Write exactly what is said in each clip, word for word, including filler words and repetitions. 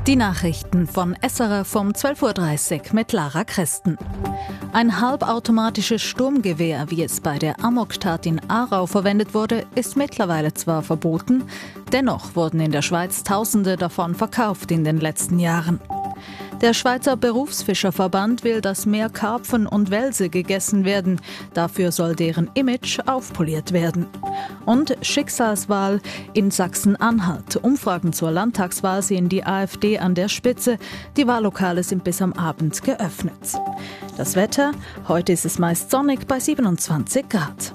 Die Nachrichten von S R F um zwölf Uhr dreißig mit Lara Christen. Ein halbautomatisches Sturmgewehr, wie es bei der Amoktat in Aarau verwendet wurde, ist mittlerweile zwar verboten, dennoch wurden in der Schweiz Tausende davon verkauft in den letzten Jahren. Der Schweizer Berufsfischerverband will, dass mehr Karpfen und Welse gegessen werden. Dafür soll deren Image aufpoliert werden. Und Schicksalswahl in Sachsen-Anhalt. Umfragen zur Landtagswahl sehen die AfD an der Spitze. Die Wahllokale sind bis am Abend geöffnet. Das Wetter: Heute ist es meist sonnig bei siebenundzwanzig Grad.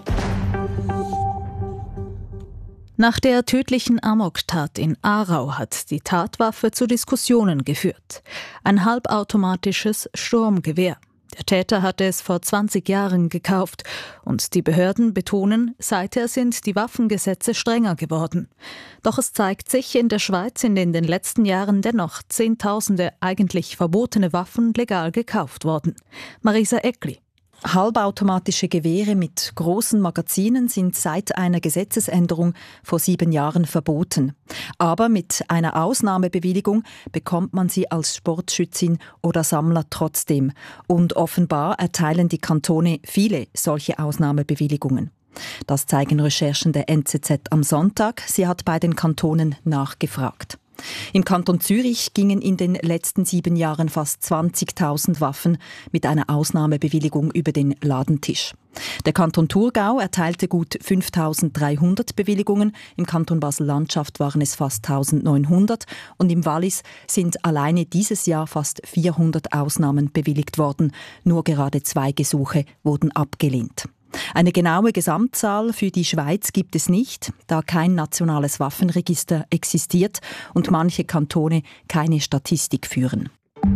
Nach der tödlichen Amoktat in Aarau hat die Tatwaffe zu Diskussionen geführt. Ein halbautomatisches Sturmgewehr. Der Täter hatte es vor zwanzig Jahren gekauft und die Behörden betonen, seither sind die Waffengesetze strenger geworden. Doch es zeigt sich in der Schweiz sind in den letzten Jahren dennoch Zehntausende eigentlich verbotene Waffen legal gekauft worden. Marisa Eckli. Halbautomatische Gewehre mit großen Magazinen sind seit einer Gesetzesänderung vor sieben Jahren verboten. Aber mit einer Ausnahmebewilligung bekommt man sie als Sportschützin oder Sammler trotzdem. Und offenbar erteilen die Kantone viele solche Ausnahmebewilligungen. Das zeigen Recherchen der N Z Z am Sonntag. Sie hat bei den Kantonen nachgefragt. Im Kanton Zürich gingen in den letzten sieben Jahren fast zwanzigtausend Waffen mit einer Ausnahmebewilligung über den Ladentisch. Der Kanton Thurgau erteilte gut fünftausenddreihundert Bewilligungen, im Kanton Basel-Landschaft waren es fast eintausendneunhundert und im Wallis sind alleine dieses Jahr fast vierhundert Ausnahmen bewilligt worden. Nur gerade zwei Gesuche wurden abgelehnt. Eine genaue Gesamtzahl für die Schweiz gibt es nicht, da kein nationales Waffenregister existiert und manche Kantone keine Statistik führen.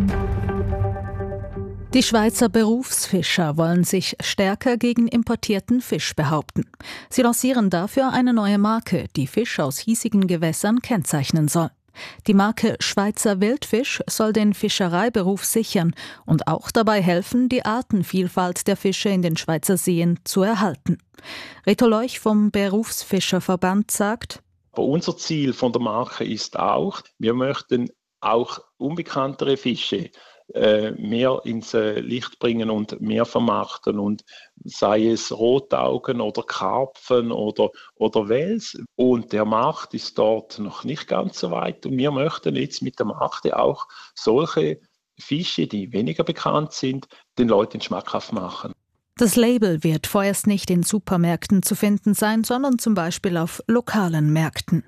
Die Schweizer Berufsfischer wollen sich stärker gegen importierten Fisch behaupten. Sie lancieren dafür eine neue Marke, die Fisch aus hiesigen Gewässern kennzeichnen soll. Die Marke Schweizer Wildfisch soll den Fischereiberuf sichern und auch dabei helfen, die Artenvielfalt der Fische in den Schweizer Seen zu erhalten. Reto Leuch vom Berufsfischerverband sagt: Unser Ziel von der Marke ist auch, wir möchten auch unbekanntere Fische äh, mehr ins äh, Licht bringen und mehr vermarkten, und sei es Rotaugen oder Karpfen oder, oder Wels. Und der Markt ist dort noch nicht ganz so weit. Und wir möchten jetzt mit der Marke auch solche Fische, die weniger bekannt sind, den Leuten schmackhaft machen. Das Label wird vorerst nicht in Supermärkten zu finden sein, sondern zum Beispiel auf lokalen Märkten.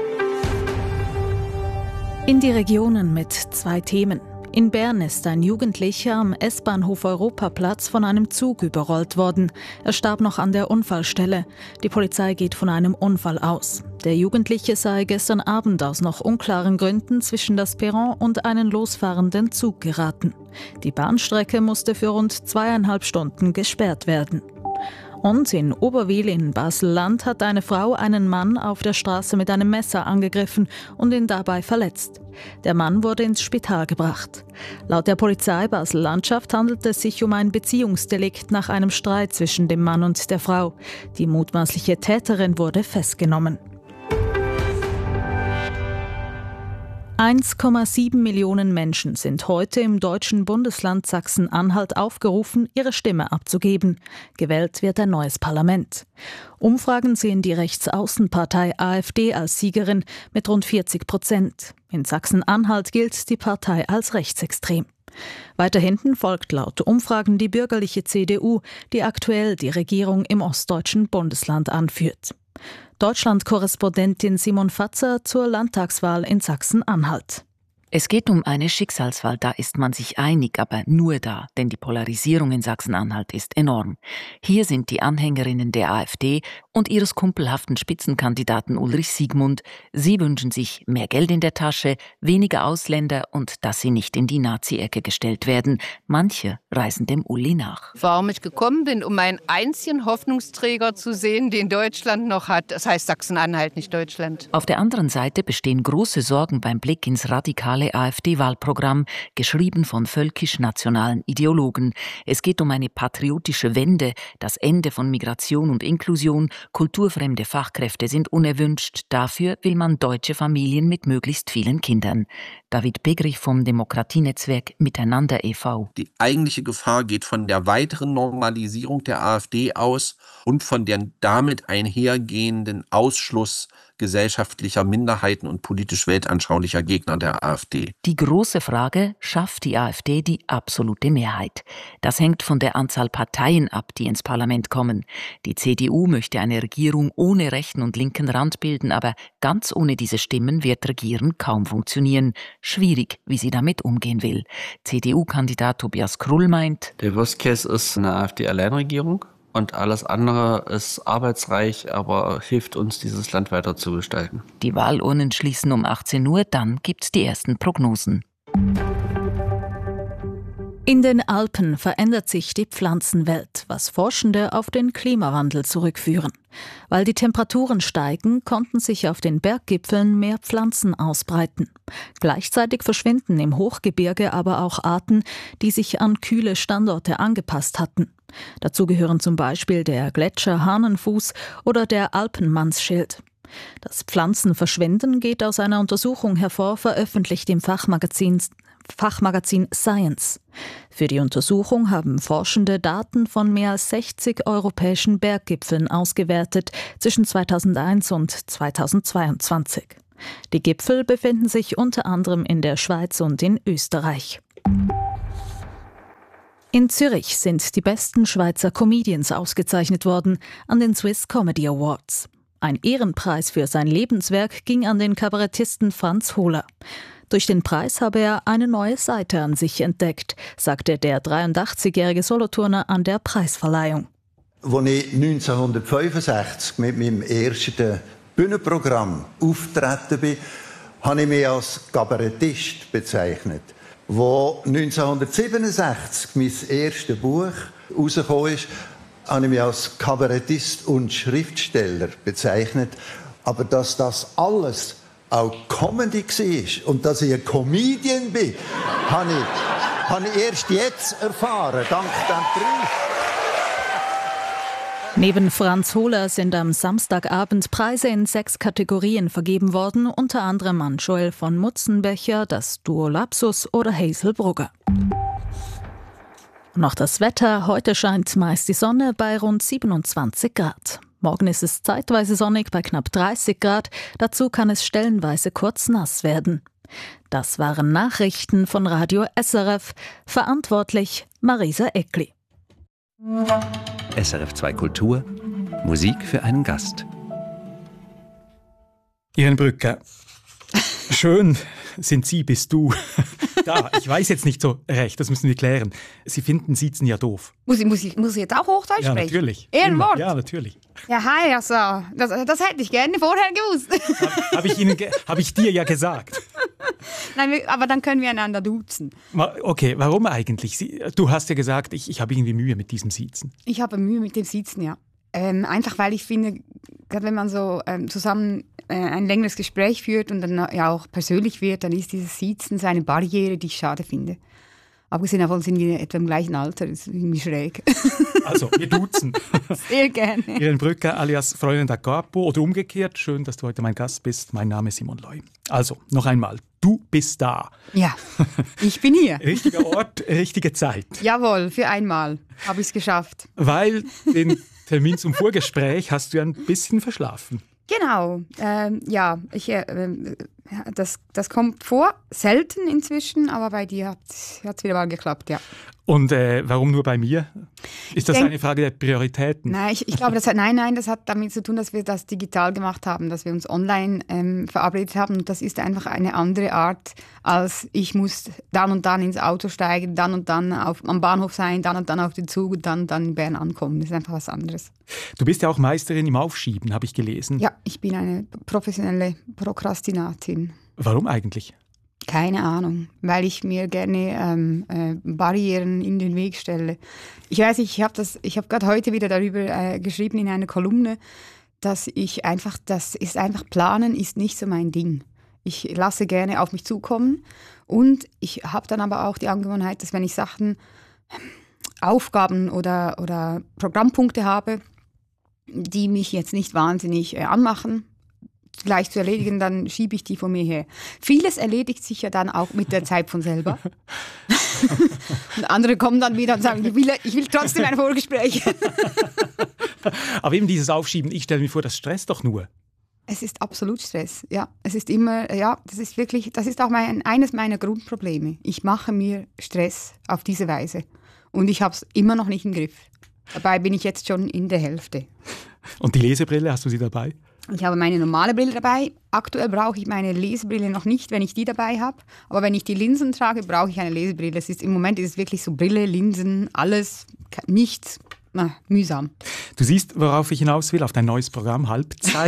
In die Regionen mit zwei Themen. In Bern ist ein Jugendlicher am S-Bahnhof Europaplatz von einem Zug überrollt worden. Er starb noch an der Unfallstelle. Die Polizei geht von einem Unfall aus. Der Jugendliche sei gestern Abend aus noch unklaren Gründen zwischen das Perron und einen losfahrenden Zug geraten. Die Bahnstrecke musste für rund zweieinhalb Stunden gesperrt werden. Und in Oberwil in Basel-Land hat eine Frau einen Mann auf der Straße mit einem Messer angegriffen und ihn dabei verletzt. Der Mann wurde ins Spital gebracht. Laut der Polizei Basel-Landschaft handelt es sich um ein Beziehungsdelikt nach einem Streit zwischen dem Mann und der Frau. Die mutmaßliche Täterin wurde festgenommen. eins Komma sieben Millionen Menschen sind heute im deutschen Bundesland Sachsen-Anhalt aufgerufen, ihre Stimme abzugeben. Gewählt wird ein neues Parlament. Umfragen sehen die Rechtsaußenpartei AfD als Siegerin mit rund vierzig Prozent. In Sachsen-Anhalt gilt die Partei als rechtsextrem. Weiter hinten folgt laut Umfragen die bürgerliche C D U, die aktuell die Regierung im ostdeutschen Bundesland anführt. Deutschland-Korrespondentin Simon Fatzer zur Landtagswahl in Sachsen-Anhalt. Es geht um eine Schicksalswahl, da ist man sich einig, aber nur da, denn die Polarisierung in Sachsen-Anhalt ist enorm. Hier sind die Anhängerinnen der AfD und ihres kumpelhaften Spitzenkandidaten Ulrich Siegmund. Sie wünschen sich mehr Geld in der Tasche, weniger Ausländer und dass sie nicht in die Nazi-Ecke gestellt werden. Manche reisen dem Uli nach. Warum ich gekommen bin, um einen einzigen Hoffnungsträger zu sehen, den Deutschland noch hat. Das heißt Sachsen-Anhalt, nicht Deutschland. Auf der anderen Seite bestehen große Sorgen beim Blick ins radikale zentrale AfD-Wahlprogramm, geschrieben von völkisch-nationalen Ideologen. Es geht um eine patriotische Wende, das Ende von Migration und Inklusion, kulturfremde Fachkräfte sind unerwünscht. Dafür will man deutsche Familien mit möglichst vielen Kindern. David Begrich vom Demokratienetzwerk Miteinander e V Die eigentliche Gefahr geht von der weiteren Normalisierung der AfD aus und von dem damit einhergehenden Ausschluss gesellschaftlicher Minderheiten und politisch weltanschaulicher Gegner der AfD. Die große Frage, schafft die AfD die absolute Mehrheit? Das hängt von der Anzahl Parteien ab, die ins Parlament kommen. Die C D U möchte eine Regierung ohne rechten und linken Rand bilden, aber ganz ohne diese Stimmen wird Regieren kaum funktionieren. Schwierig, wie sie damit umgehen will. C D U-Kandidat Tobias Krull meint, der Worst Case ist eine AfD-Alleinregierung. Und alles andere ist arbeitsreich, aber hilft uns, dieses Land weiter zu gestalten. Die Wahlurnen schließen um achtzehn Uhr, dann gibt's die ersten Prognosen. In den Alpen verändert sich die Pflanzenwelt, was Forschende auf den Klimawandel zurückführen. Weil die Temperaturen steigen, konnten sich auf den Berggipfeln mehr Pflanzen ausbreiten. Gleichzeitig verschwinden im Hochgebirge aber auch Arten, die sich an kühle Standorte angepasst hatten. Dazu gehören zum Beispiel der Gletscher Hahnenfuß oder der Alpenmannsschild. Das Pflanzenverschwinden geht aus einer Untersuchung hervor, veröffentlicht im Fachmagazin, Fachmagazin Science. Für die Untersuchung haben Forschende Daten von mehr als sechzig europäischen Berggipfeln ausgewertet zwischen zweitausendeins und zweitausendzweiundzwanzig. Die Gipfel befinden sich unter anderem in der Schweiz und in Österreich. In Zürich sind die besten Schweizer Comedians ausgezeichnet worden an den Swiss Comedy Awards. Ein Ehrenpreis für sein Lebenswerk ging an den Kabarettisten Franz Hohler. Durch den Preis habe er eine neue Seite an sich entdeckt, sagte der dreiundachtzigjährige Solothurner an der Preisverleihung. Als ich neunzehnhundertfünfundsechzig mit meinem ersten Bühnenprogramm auftreten bin, habe ich mich als Kabarettist bezeichnet. Als neunzehnhundertsiebenundsechzig mein erstes Buch herausgekommen ist, habe ich mich als Kabarettist und Schriftsteller bezeichnet. Aber dass das alles auch Comedy war und dass ich ein Comedian bin, habe ich, habe ich erst jetzt erfahren, dank dem Preis. Neben Franz Hohler sind am Samstagabend Preise in sechs Kategorien vergeben worden, unter anderem an Joel von Mutzenbecher, das Duo Lapsus oder Hazel Brugger. Noch das Wetter. Heute scheint meist die Sonne bei rund siebenundzwanzig Grad. Morgen ist es zeitweise sonnig bei knapp dreißig Grad. Dazu kann es stellenweise kurz nass werden. Das waren Nachrichten von Radio S R F. Verantwortlich Marisa Eckli. S R F zwei Kultur, Musik für einen Gast. Irene Brücker, schön sind Sie, bist du. Da, ich weiß jetzt nicht so recht, das müssen wir klären. Sie finden Siezen ja doof. Muss ich, muss ich, muss ich jetzt auch Hochdeutsch ja, sprechen? Natürlich. Ehrenwort? Ja, natürlich. Ja, hi, also, das, das hätte ich gerne vorher gewusst. Habe hab ich, Ihnen ge- hab ich dir ja gesagt. Nein, aber dann können wir einander duzen. Okay, warum eigentlich? Sie, du hast ja gesagt, ich, ich habe irgendwie Mühe mit diesem Siezen. Ich habe Mühe mit dem Siezen, ja. Ähm, einfach weil ich finde, gerade wenn man so ähm, zusammen äh, ein längeres Gespräch führt und dann ja auch persönlich wird, dann ist dieses Siezen so eine Barriere, die ich schade finde. Abgesehen davon sind wir etwa im gleichen Alter, das ist irgendwie schräg. Also, wir duzen. Sehr gerne. Irene Brücker alias Freundin da Capo oder umgekehrt. Schön, dass du heute mein Gast bist. Mein Name ist Simon Loy. Also, noch einmal. Du bist da. Ja, ich bin hier. Richtiger Ort, richtige Zeit. Jawohl, für einmal habe ich es geschafft. Weil den Termin zum Vorgespräch hast du ja ein bisschen verschlafen. Genau, ähm, ja, ich, äh, das, das kommt vor, selten inzwischen, aber bei dir hat es wieder mal geklappt, ja. Und äh, warum nur bei mir? Ist das Denk, eine Frage der Prioritäten? Nein, ich, ich glaube, das hat, nein, nein, das hat damit zu tun, dass wir das digital gemacht haben, dass wir uns online ähm, verabredet haben. Und das ist einfach eine andere Art, als ich muss dann und dann ins Auto steigen, dann und dann auf, am Bahnhof sein, dann und dann auf den Zug und dann und dann in Bern ankommen. Das ist einfach was anderes. Du bist ja auch Meisterin im Aufschieben, habe ich gelesen. Ja, ich bin eine professionelle Prokrastinatin. Warum eigentlich? Keine Ahnung, weil ich mir gerne ähm, äh, Barrieren in den Weg stelle. Ich weiß, ich habe das, ich habe gerade heute wieder darüber äh, geschrieben in einer Kolumne, dass ich einfach, das ist einfach Planen ist nicht so mein Ding. Ich lasse gerne auf mich zukommen und ich habe dann aber auch die Angewohnheit, dass wenn ich Sachen, Aufgaben oder, oder Programmpunkte habe, die mich jetzt nicht wahnsinnig äh, anmachen, gleich zu erledigen, dann schiebe ich die von mir her. Vieles erledigt sich ja dann auch mit der Zeit von selber. Und andere kommen dann wieder und sagen, ich will, ich will trotzdem ein Vorgespräch. Aber eben dieses Aufschieben, ich stelle mir vor, das stresst doch nur. Es ist absolut Stress, ja. Es ist immer, ja, das ist wirklich, das ist auch mein, eines meiner Grundprobleme. Ich mache mir Stress auf diese Weise und ich habe es immer noch nicht im Griff. Dabei bin ich jetzt schon in der Hälfte. Und die Lesebrille, hast du sie dabei? Ich habe meine normale Brille dabei. Aktuell brauche ich meine Lesebrille noch nicht, wenn ich die dabei habe. Aber wenn ich die Linsen trage, brauche ich eine Lesebrille. Es ist, im Moment ist es wirklich so Brille, Linsen, alles, nichts, na, mühsam. Du siehst, worauf ich hinaus will, auf dein neues Programm Halbzeit.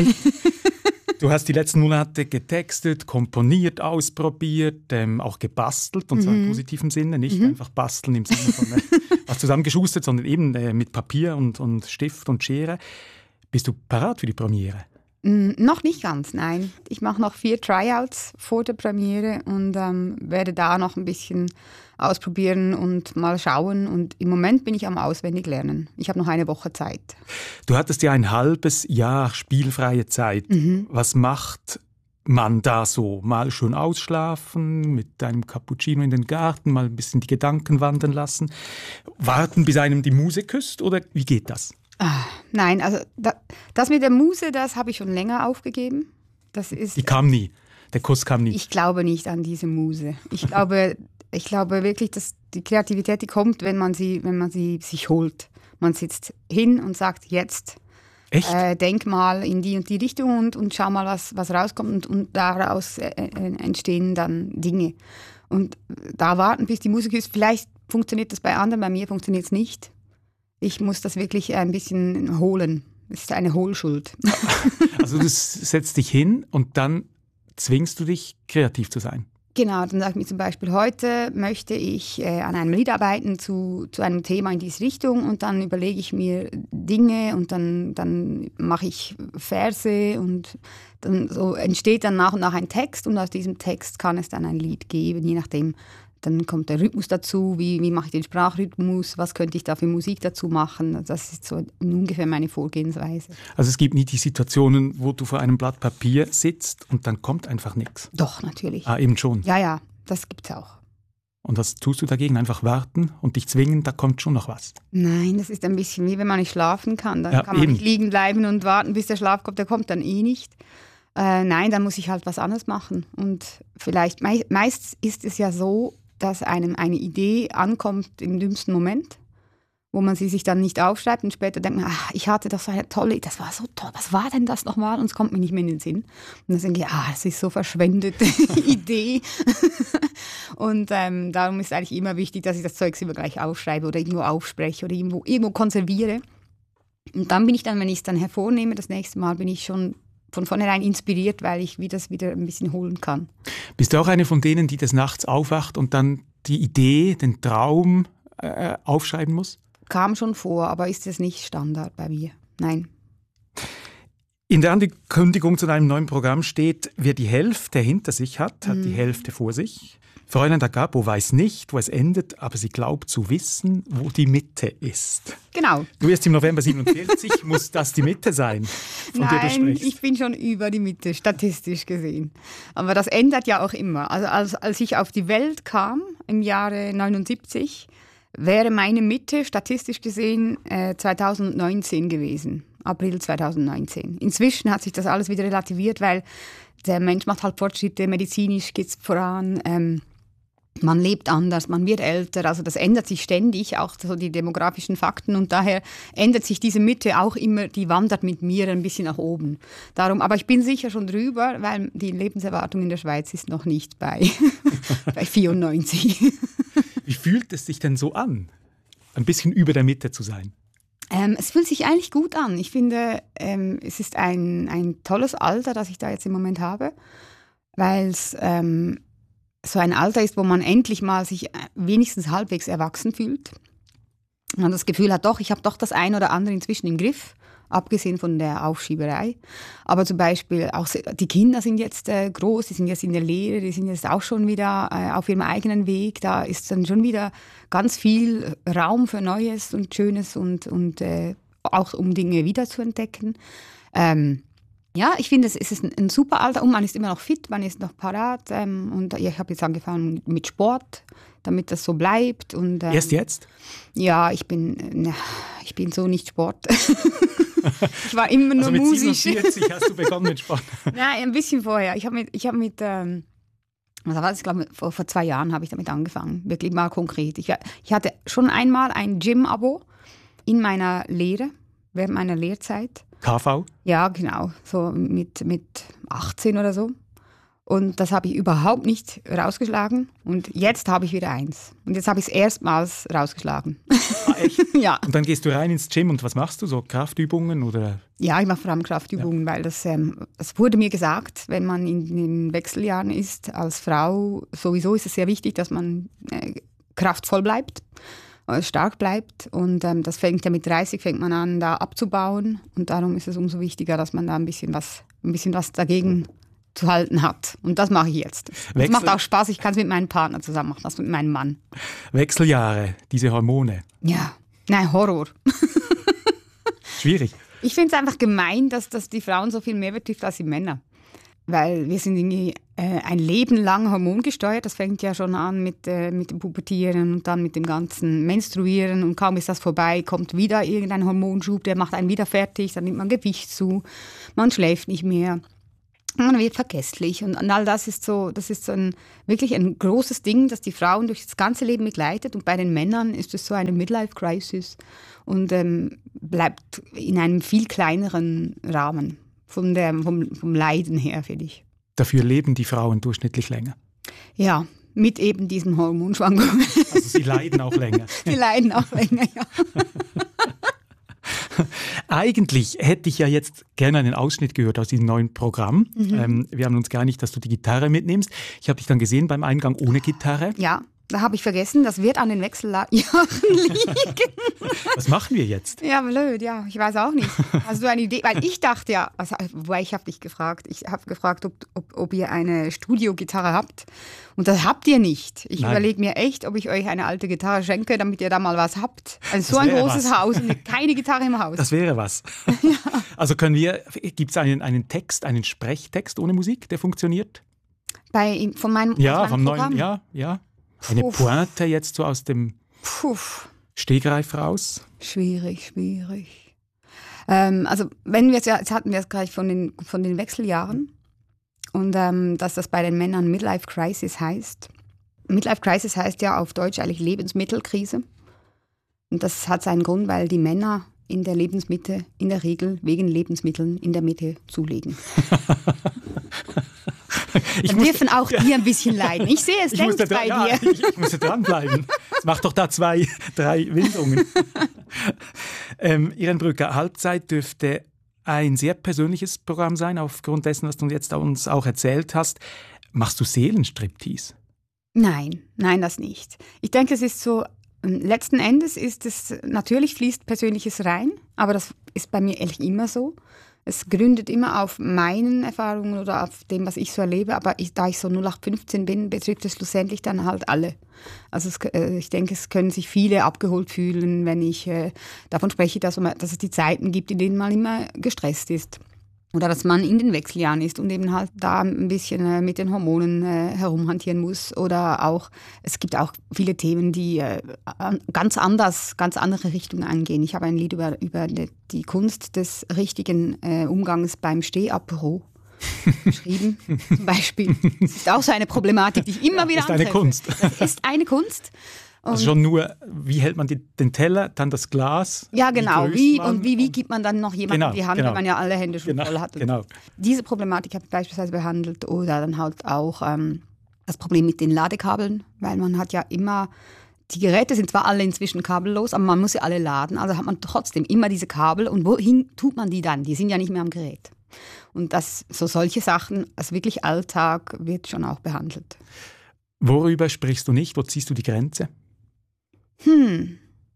Du hast die letzten Monate getextet, komponiert, ausprobiert, ähm, auch gebastelt, und zwar mhm. im positiven Sinne, nicht mhm. einfach basteln im Sinne von äh, was zusammengeschustert, sondern eben äh, mit Papier und, und Stift und Schere. Bist du parat für die Premiere? Mm, noch nicht ganz, nein. Ich mache noch vier Tryouts vor der Premiere und ähm, werde da noch ein bisschen ausprobieren und mal schauen. Und im Moment bin ich am Auswendiglernen. Ich habe noch eine Woche Zeit. Du hattest ja ein halbes Jahr spielfreie Zeit. Mhm. Was macht man da so? Mal schön ausschlafen, mit einem Cappuccino in den Garten, mal ein bisschen die Gedanken wandern lassen, warten, bis einem die Muse küsst, oder wie geht das? Ah, nein, also da, das mit der Muse, das habe ich schon länger aufgegeben. Das ist, die kam nie, der Kuss kam nie. Ich glaube nicht an diese Muse. Ich glaube, ich glaube wirklich, dass die Kreativität, die kommt, wenn man sie, wenn man sie sich holt. Man sitzt hin und sagt, jetzt Echt? Äh, denk mal in die und die Richtung und, und schau mal, was, was rauskommt. Und, und daraus äh, entstehen dann Dinge. Und da warten, bis die Muse küsst. Vielleicht funktioniert das bei anderen, bei mir funktioniert es nicht. Ich muss das wirklich ein bisschen holen. Es ist eine Hohlschuld. Also du setzt dich hin und dann zwingst du dich, kreativ zu sein? Genau, dann sage ich mir zum Beispiel, heute möchte ich äh, an einem Lied arbeiten zu, zu einem Thema in diese Richtung, und dann überlege ich mir Dinge und dann, dann mache ich Verse und dann so entsteht dann nach und nach ein Text, und aus diesem Text kann es dann ein Lied geben, je nachdem. Dann kommt der Rhythmus dazu, wie, wie mache ich den Sprachrhythmus, was könnte ich da für Musik dazu machen. Das ist so ungefähr meine Vorgehensweise. Also es gibt nie die Situationen, wo du vor einem Blatt Papier sitzt und dann kommt einfach nichts? Doch, natürlich. Ah, eben schon? Ja, ja, das gibt es auch. Und was tust du dagegen? Einfach warten und dich zwingen, da kommt schon noch was? Nein, das ist ein bisschen wie wenn man nicht schlafen kann. Dann ja, kann man eben. nicht liegen bleiben und warten, bis der Schlaf kommt. Der kommt dann eh nicht. Äh, nein, dann muss ich halt was anderes machen. Und vielleicht, mei- meist ist es ja so, dass einem eine Idee ankommt im dümmsten Moment, wo man sie sich dann nicht aufschreibt, und später denkt man, ach, ich hatte doch so eine tolle, das war so toll, was war denn das nochmal? Und es kommt mir nicht mehr in den Sinn. Und dann denke ich, ah, das ist so verschwendete Idee. Und ähm, darum ist eigentlich immer wichtig, dass ich das Zeug immer gleich aufschreibe oder irgendwo aufspreche oder irgendwo, irgendwo konserviere. Und dann bin ich dann, wenn ich es dann hervornehme, das nächste Mal bin ich schon von vornherein inspiriert, weil ich wie das wieder ein bisschen holen kann. Bist du auch eine von denen, die des Nachts aufwacht und dann die Idee, den Traum äh, aufschreiben muss? Kam schon vor, aber ist das nicht Standard bei mir? Nein. In der Ankündigung zu deinem neuen Programm steht, wer die Hälfte hinter sich hat, hat mhm. die Hälfte vor sich. Fräulein D'Agappo weiß nicht, wo es endet, aber sie glaubt zu wissen, wo die Mitte ist. Genau. Du wirst im November siebenundvierzig, muss das die Mitte sein, von Nein, der du sprichst? Ich bin schon über die Mitte, statistisch gesehen. Aber das ändert ja auch immer. Also als, als ich auf die Welt kam, im Jahre neunundsiebzig, wäre meine Mitte statistisch gesehen äh, zweitausendneunzehn gewesen. April zweitausendneunzehn. Inzwischen hat sich das alles wieder relativiert, weil der Mensch macht halt Fortschritte, medizinisch geht es voran, ähm, man lebt anders, man wird älter, also das ändert sich ständig, auch so die demografischen Fakten, und daher ändert sich diese Mitte auch immer, die wandert mit mir ein bisschen nach oben. Darum, aber ich bin sicher schon drüber, weil die Lebenserwartung in der Schweiz ist noch nicht bei, bei vierundneunzig. Wie fühlt es sich denn so an, ein bisschen über der Mitte zu sein? Ähm, es fühlt sich eigentlich gut an. Ich finde, ähm, es ist ein, ein tolles Alter, das ich da jetzt im Moment habe, weil es ähm, so ein Alter ist, wo man endlich mal sich wenigstens halbwegs erwachsen fühlt. Man das Gefühl hat, doch, ich habe doch das eine oder andere inzwischen im Griff. abgesehen von der Aufschieberei. Aber zum Beispiel auch die Kinder sind jetzt äh, groß, die sind jetzt in der Lehre, die sind jetzt auch schon wieder äh, auf ihrem eigenen Weg. Da ist dann schon wieder ganz viel Raum für Neues und Schönes und, und äh, auch um Dinge wiederzuentdecken. Ähm, ja, ich finde, es ist ein, ein super Alter und man ist immer noch fit, man ist noch parat. Ähm, und ja, ich habe jetzt angefangen mit Sport, damit das so bleibt. Und, ähm, Erst jetzt? Ja, ich bin, ne, ich bin so nicht Sport. Ich war immer nur also mit musisch. siebenundvierzig hast du begonnen mit Sport? Nein, ein bisschen vorher. Ich habe mit, ich habe mit ähm, was war das? Ich glaube, vor, vor zwei Jahren habe ich damit angefangen. Wirklich mal konkret. Ich, ich hatte schon einmal ein Gym-Abo in meiner Lehre, während meiner Lehrzeit. K V? Ja, genau. So mit, mit achtzehn oder so. Und das habe ich überhaupt nicht rausgeschlagen. Und jetzt habe ich wieder eins. Und jetzt habe ich es erstmals rausgeschlagen. Ah, echt? Ja. Und dann gehst du rein ins Gym und was machst du? So Kraftübungen oder? Ja, ich mache vor allem Kraftübungen, ja. weil das, ähm, es wurde mir gesagt, wenn man in den Wechseljahren ist, als Frau, sowieso ist es sehr wichtig, dass man äh, kraftvoll bleibt, äh, stark bleibt. Und ähm, das fängt ja mit dreißig, fängt man an, da abzubauen. Und darum ist es umso wichtiger, dass man da ein bisschen was, ein bisschen was dagegen zu halten hat. Und das mache ich jetzt. Es macht auch Spaß, ich kann es mit meinem Partner zusammen machen, das mit meinem Mann. Wechseljahre, diese Hormone. Ja, nein, Horror. Schwierig. Ich finde es einfach gemein, dass, dass die Frauen so viel mehr betrifft als die Männer. Weil wir sind irgendwie äh, ein Leben lang hormongesteuert. Das fängt ja schon an mit, äh, mit dem Pubertieren und dann mit dem ganzen Menstruieren. Und kaum ist das vorbei, kommt wieder irgendein Hormonschub, der macht einen wieder fertig. Dann nimmt man Gewicht zu, man schläft nicht mehr. Man wird vergesslich und, und all das ist so, das ist so ein, wirklich ein großes Ding, das die Frauen durch das ganze Leben begleitet und bei den Männern ist es so eine Midlife-Crisis und ähm, bleibt in einem viel kleineren Rahmen von der, vom, vom Leiden her, finde ich. Dafür leben die Frauen durchschnittlich länger? Ja, mit eben diesen Hormonschwankungen. Also sie leiden auch länger? Sie leiden auch länger, ja. Eigentlich hätte ich ja jetzt gerne einen Ausschnitt gehört aus diesem neuen Programm. Mhm. Ähm, wir haben uns geeinigt, dass du die Gitarre mitnimmst. Ich habe dich dann gesehen beim Eingang ohne Gitarre. Ja, da habe ich vergessen, das wird an den Wechseljahren liegen. Was machen wir jetzt? Ja, blöd, ja, ich weiß auch nicht. Hast du eine Idee? Weil ich dachte ja, also, wobei ich habe dich gefragt, ich habe gefragt, ob, ob, ob ihr eine Studiogitarre habt. Und das habt ihr nicht. Ich überlege mir echt, ob ich euch eine alte Gitarre schenke, damit ihr da mal was habt. Also so ein großes was. Haus und keine Gitarre im Haus. Das wäre was. Ja. Also können wir, gibt es einen, einen Text, einen Sprechtext ohne Musik, der funktioniert? Bei, von meinem, ja, meinem vom Programm? neuen, ja, ja. Eine Puff. Pointe jetzt so aus dem Puff. Stegreif raus? Schwierig, schwierig. Ähm, also wenn wir jetzt hatten wir es gleich von den, von den Wechseljahren und ähm, dass das bei den Männern Midlife Crisis heißt. Midlife Crisis heißt ja auf Deutsch eigentlich Lebensmittelkrise. Und das hat seinen Grund, weil die Männer in der Lebensmitte in der Regel wegen Lebensmitteln in der Mitte zulegen. Ich Dann dürfen auch ja. die ein bisschen leiden. Ich sehe es ich längst bei ja, dir. Ich, ich muss dranbleiben. Es macht doch da zwei, drei Windungen. ähm, Irene Brücker, Halbzeit dürfte ein sehr persönliches Programm sein, aufgrund dessen, was du jetzt uns auch erzählt hast. Machst du Seelenstriptease? Nein, nein, das nicht. Ich denke, es ist so, letzten Endes ist es, natürlich fließt Persönliches rein, aber das ist bei mir ehrlich immer so. Es gründet immer auf meinen Erfahrungen oder auf dem, was ich so erlebe, aber ich, da ich so null acht fünfzehn bin, betrifft es schlussendlich dann halt alle. Also es, äh, ich denke, es können sich viele abgeholt fühlen, wenn ich äh, davon spreche, dass, man, dass es die Zeiten gibt, in denen man immer gestresst ist. Oder dass man in den Wechseljahren ist und eben halt da ein bisschen äh, mit den Hormonen äh, herumhantieren muss. Oder auch, es gibt auch viele Themen, die äh, ganz anders, ganz andere Richtungen angehen. Ich habe ein Lied über, über die Kunst des richtigen äh, Umgangs beim Stehapero geschrieben, zum Beispiel. Das ist auch so eine Problematik, die ich immer ja, wieder antreffe. Das ist eine Kunst. Das ist eine Kunst. Also schon nur, wie hält man die, den Teller, dann das Glas? Ja, genau. Wie, wie und wie, wie gibt man dann noch jemandem genau, die Hand, genau. wenn man ja alle Hände schon genau, voll hat? Genau. Diese Problematik habe ich beispielsweise behandelt oder dann halt auch ähm, das Problem mit den Ladekabeln, weil man hat ja immer, die Geräte sind zwar alle inzwischen kabellos, aber man muss sie alle laden, also hat man trotzdem immer diese Kabel und wohin tut man die dann? Die sind ja nicht mehr am Gerät. Und das, so solche Sachen, also wirklich Alltag, wird schon auch behandelt. Worüber sprichst du nicht? Wo ziehst du die Grenze? Hm.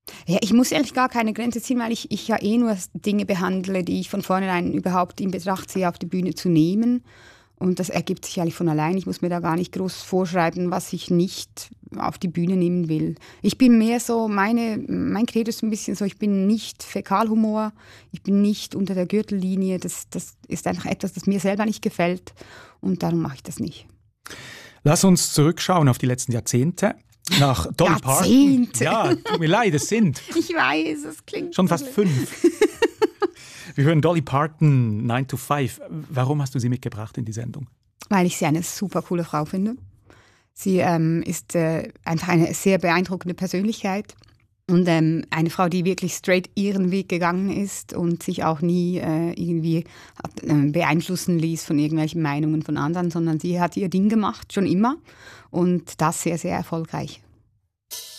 Ja, ich muss eigentlich gar keine Grenze ziehen, weil ich, ich ja eh nur Dinge behandle, die ich von vornherein überhaupt in Betracht ziehe, auf die Bühne zu nehmen. Und das ergibt sich eigentlich von allein. Ich muss mir da gar nicht groß vorschreiben, was ich nicht auf die Bühne nehmen will. Ich bin mehr so, meine, mein Credo ist ein bisschen so, ich bin nicht Fäkalhumor, ich bin nicht unter der Gürtellinie. Das, das ist einfach etwas, das mir selber nicht gefällt und darum mache ich das nicht. Lass uns zurückschauen auf die letzten Jahrzehnte. Nach Dolly Jahrzehnte. Parton. Ja, tut mir leid, es sind. Ich weiß, es klingt schon fast fünf. Wir hören Dolly Parton, nine to five. Warum hast du sie mitgebracht in die Sendung? Weil ich sie eine super coole Frau finde. Sie ähm, ist äh, einfach eine sehr beeindruckende Persönlichkeit und ähm, eine Frau, die wirklich straight ihren Weg gegangen ist und sich auch nie äh, irgendwie äh, beeinflussen ließ von irgendwelchen Meinungen von anderen, sondern sie hat ihr Ding gemacht, schon immer und das sehr, sehr erfolgreich.